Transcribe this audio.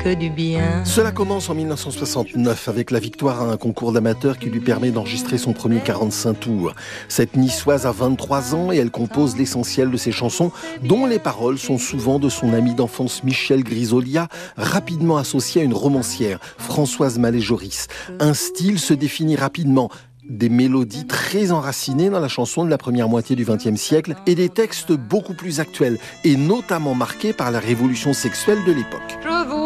que du bien. Cela commence en 1969 avec la victoire à un concours d'amateurs qui lui permet d'enregistrer son premier 45 tours. Cette niçoise a 23 ans et elle compose l'essentiel de ses chansons dont les paroles sont souvent de son amie d'enfance Michel Grisolia, rapidement associée à une romancière, Françoise Mallet-Joris. Un style se définit rapidement. Des mélodies très enracinées dans la chanson de la première moitié du XXe siècle et des textes beaucoup plus actuels et notamment marqués par la révolution sexuelle de l'époque.